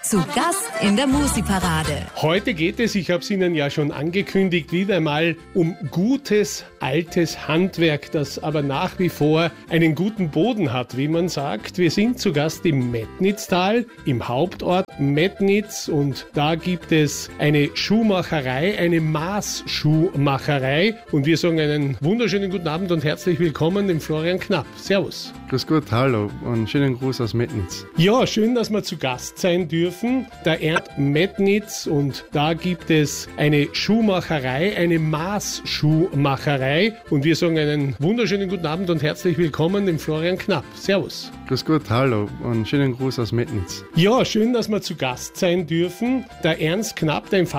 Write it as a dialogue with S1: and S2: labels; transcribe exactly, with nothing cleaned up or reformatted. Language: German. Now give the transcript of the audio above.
S1: Zu Gast in der Musi-Parade.
S2: Heute geht es, ich habe es Ihnen ja schon angekündigt, wieder einmal um gutes, altes Handwerk, das aber nach wie vor einen guten Boden hat, wie man sagt. Wir sind zu Gast im Metnitztal, im Hauptort Metnitz, und da gibt es eine Schuhmacherei, eine Maßschuhmacherei, und wir sagen einen wunderschönen guten Abend und herzlich willkommen dem Florian Knapp. Servus.
S3: Grüß Gott, hallo und schönen Gruß aus Metnitz.
S2: Ja, schön, dass wir zu Gast sein dürfen. Der Erd Metnitz, und da gibt es eine Schuhmacherei, eine Maßschuhmacherei, und wir sagen einen wunderschönen guten Abend und herzlich willkommen dem Florian Knapp. Servus.
S3: Grüß Gott, hallo und schönen Gruß aus Metnitz.
S2: Ja, schön, dass wir zu Gast sein dürfen. Der Ernst Knapp, dein